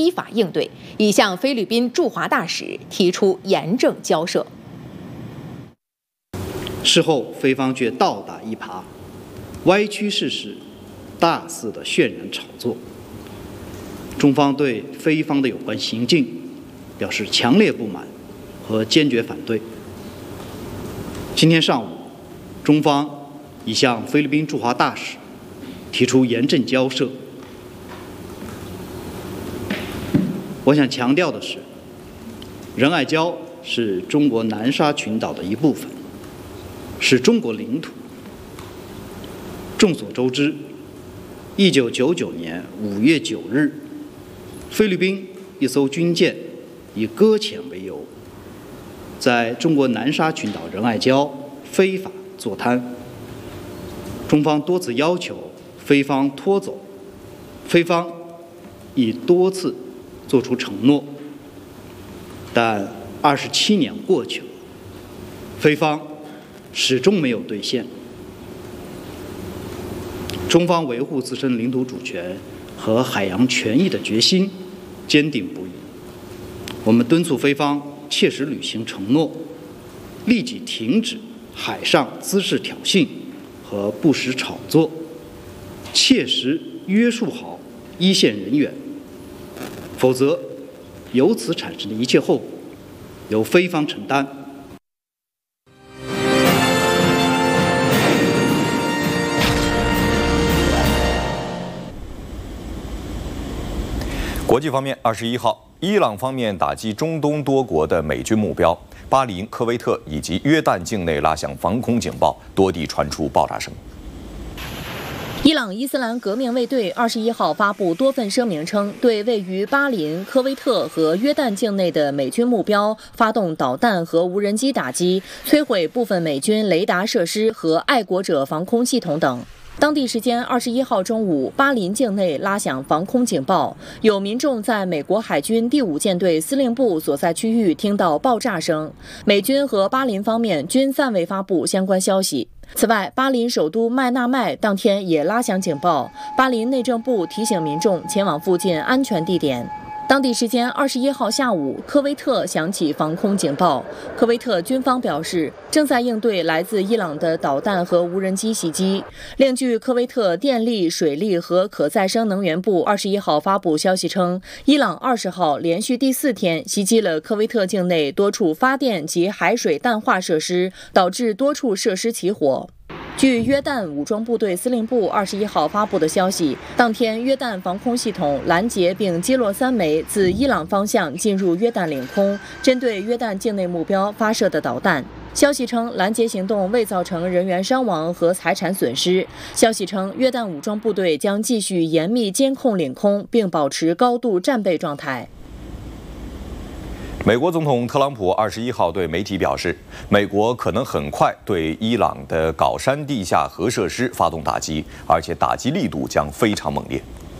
依法应对，已向菲律宾驻华大使提出严正交涉。 事后，菲方却倒打一耙，歪曲事实，大肆的渲染炒作。中方对菲方的有关行径表示强烈不满和坚决反对。今天上午，中方已向菲律宾驻华大使提出严正交涉。我想强调的是，仁爱礁是中国南沙群岛的一部分，是中国领土。众所周知，1999年5月9日，菲律宾一艘军舰以搁浅为由，在中国南沙群岛仁爱礁非法坐滩。中方多次要求菲方拖走，菲方已多次作出承诺，但27年过去了，菲方始终没有兑现。中方维护自身领土主权和海洋权益的决心坚定不移。我们敦促菲方切实履行承诺，立即停止海上滋事挑衅和不实炒作，切实约束好一线人员，否则由此产生的一切后果由菲方承担。 国际方面，21号，伊朗方面打击中东多国的美军目标，巴林、科威特以及约旦境内拉响防空警报，多地传出爆炸声。 伊朗伊斯兰革命卫队21号发布多份声明称，对位于巴林、科威特和约旦境内的美军目标发动导弹和无人机打击，摧毁部分美军雷达设施和爱国者防空系统等。当地时间21号中午，巴林境内拉响防空警报，有民众在美国海军第5舰队司令部所在区域听到爆炸声。美军和巴林方面均暂未发布相关消息。此外，巴林首都麦纳麦当天也拉响警报，巴林内政部提醒民众前往附近安全地点。当地时间21号下午，科威特响起防空警报。科威特军方表示，正在应对来自伊朗的导弹和无人机袭击。另据科威特电力、水利和可再生能源部21号发布消息称，伊朗20号连续第4天袭击了科威特境内多处发电及海水淡化设施，导致多处设施起火。据约旦武装部队司令部21号发布的消息，当天约旦防空系统拦截并击落3枚自伊朗方向进入约旦领空，针对约旦境内目标发射的导弹。消息称，拦截行动未造成人员伤亡和财产损失。消息称，约旦武装部队将继续严密监控领空，并保持高度战备状态。 美国总统特朗普21号对媒体表示，美国可能很快对伊朗的皋山地下核设施发动打击，而且打击力度将非常猛烈。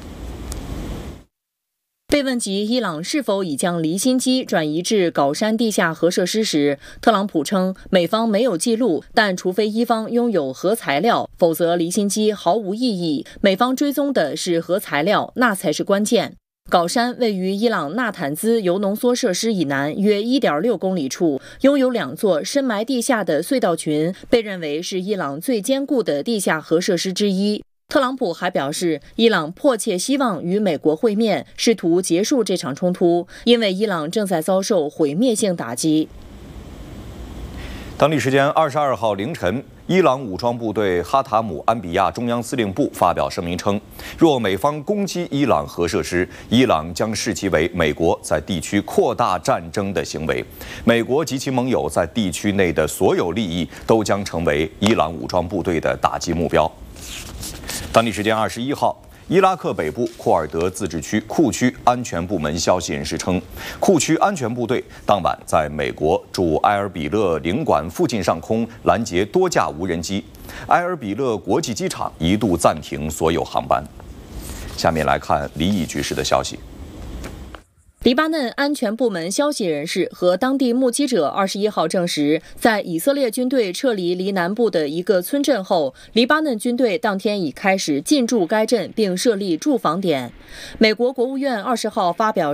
被问及伊朗是否已将离心机转移至皋山地下核设施时，特朗普称美方没有记录，但除非伊方拥有核材料，否则离心机毫无意义。美方追踪的是核材料，那才是关键。皋山位于伊朗纳坦兹铀浓缩设施以南约 1.6 公里处，拥有2座深埋地下的隧道群，被认为是伊朗最坚固的地下核设施之一。特朗普还表示，伊朗迫切希望与美国会面，试图结束这场冲突，因为伊朗正在遭受毁灭性打击。 当地时间22号凌晨，伊朗武装部队哈塔姆安比亚中央司令部发表声明称，若美方攻击伊朗核设施，伊朗将视其为美国在地区扩大战争的行为，美国及其盟友在地区内的所有利益都将成为伊朗武装部队的打击目标。当地时间21号，伊拉克北部库尔德自治区库区安全部门消息人士称，库区安全部队当晚在美国驻埃尔比勒领馆附近上空拦截多架无人机，埃尔比勒国际机场一度暂停所有航班。下面来看离异局势的消息。 黎巴嫩安全部门消息人士和当地目击者21号证实，在以色列军队撤离离南部的一个村镇后，黎巴嫩军队当天已开始进驻该镇并设立驻防点。美国国务院20号发表